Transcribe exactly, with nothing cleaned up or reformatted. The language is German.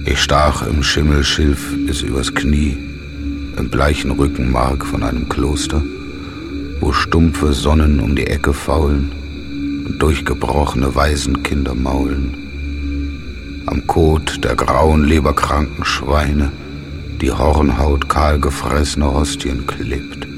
Ich stach im Schimmelschilf bis übers Knie, im bleichen Rückenmark von einem Kloster, wo stumpfe Sonnen um die Ecke faulen und durchgebrochene Waisenkinder maulen. Am Kot der grauen, leberkranken Schweine die Hornhaut kahl gefressener Hostien klebt.